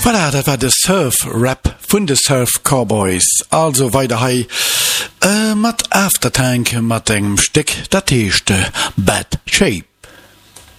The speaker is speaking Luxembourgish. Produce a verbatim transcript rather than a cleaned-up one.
Voilà, dat war de Surf-Rap vun de Surf Cowboys. Also weiter hei äh, mat Aftertank mat engem Stick dat teeschte Bad Shape.